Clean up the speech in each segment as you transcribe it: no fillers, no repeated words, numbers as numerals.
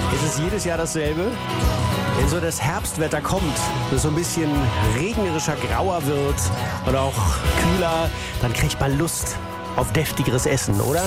Es ist jedes Jahr dasselbe. Wenn so das Herbstwetter kommt, das so ein bisschen regnerischer, grauer wird und auch kühler, dann kriegt man Lust auf deftigeres Essen, oder?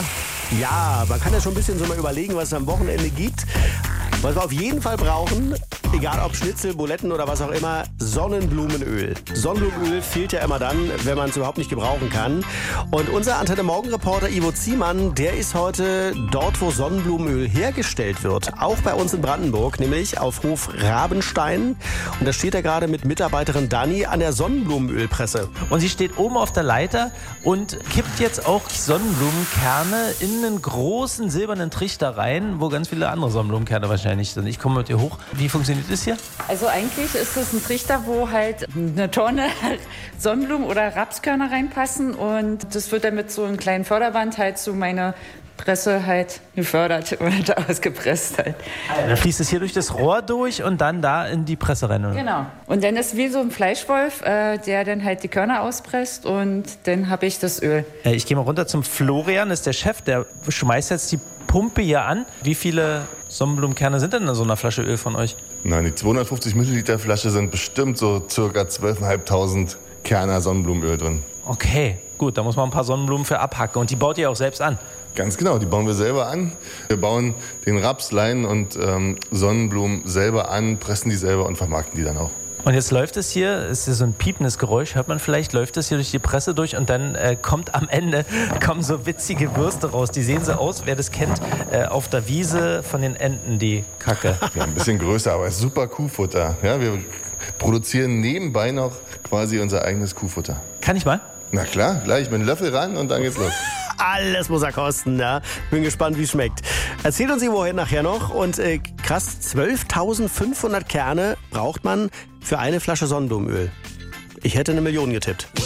Ja, man kann ja schon ein bisschen so mal überlegen, was es am Wochenende gibt. Was wir auf jeden Fall brauchen, egal ob Schnitzel, Buletten oder was auch immer, Sonnenblumenöl. Sonnenblumenöl fehlt ja immer dann, wenn man es überhaupt nicht gebrauchen kann. Und unser Antenne-Morgen-Reporter Ivo Ziemann, der ist heute dort, wo Sonnenblumenöl hergestellt wird. Auch bei uns in Brandenburg, nämlich auf Hof Rabenstein. Und da steht er gerade mit Mitarbeiterin Dani an der Sonnenblumenölpresse. Und sie steht oben auf der Leiter und kippt jetzt auch Sonnenblumenkerne in einen großen silbernen Trichter rein, wo ganz viele andere Sonnenblumenkerne wahrscheinlich sind. Ich komme mit ihr hoch. Wie funktioniert das hier? Also eigentlich ist es ein Trichter, wo halt eine Tonne Sonnenblumen oder Rapskörner reinpassen und das wird dann mit so einem kleinen Förderband halt zu meiner Presse halt gefördert und ausgepresst halt. Dann fließt es hier durch das Rohr durch und dann da in die Presse rein, oder? Genau. Und dann ist wie so ein Fleischwolf, der dann halt die Körner auspresst und dann habe ich das Öl. Ich gehe mal runter zum Florian, das ist der Chef, der schmeißt jetzt die Pumpe hier an. Wie viele Sonnenblumenkerne sind denn in so einer Flasche Öl von euch? Nein, die 250 Milliliter Flasche sind bestimmt so circa 12.500 Kerner Sonnenblumenöl drin. Okay, gut, da muss man ein paar Sonnenblumen für abhacken. Und die baut ihr auch selbst an? Ganz genau, die bauen wir selber an. Wir bauen den Raps, Leinen und Sonnenblumen selber an, pressen die selber und vermarkten die dann auch. Und jetzt läuft es hier, ist hier so ein piependes Geräusch, hört man vielleicht, läuft es hier durch die Presse durch und dann kommt am Ende, kommen so witzige Würste raus. Die sehen so aus, wer das kennt, auf der Wiese von den Enten, die Kacke. Ja, ein bisschen größer, aber super Kuhfutter. Ja, wir produzieren nebenbei noch quasi unser eigenes Kuhfutter. Kann ich mal? Na klar, gleich mit einem Löffel ran und dann geht's los. Alles muss er kosten, ja. Bin gespannt, wie es schmeckt. Erzählt uns wohin nachher noch. Und krass, 12.500 Kerne braucht man für eine Flasche Sonnenblumenöl. Ich hätte 1 Million getippt.